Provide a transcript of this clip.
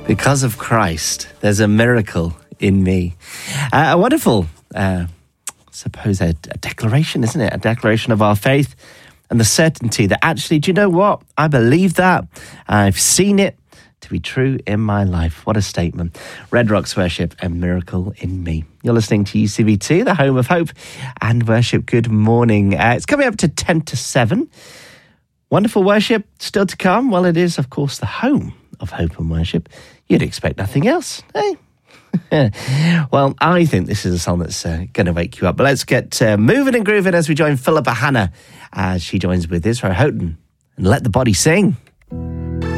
Because of Christ, there's a miracle in me. A wonderful, suppose a declaration, isn't it? A declaration of our faith and the certainty that actually, do you know what? I believe that. I've seen it to be true in my life. What a statement. Red Rocks Worship, a miracle in me. You're listening to UCB2, the home of hope and worship. Good morning. It's coming up to 10 to 7. Wonderful worship still to come. Well, it is, of course, the home of hope and worship. You'd expect nothing else, eh? Well, I think this is a song that's going to wake you up. But let's get moving and grooving as we join Philippa Hanna as she joins with Israel Houghton and Let the Body Sing.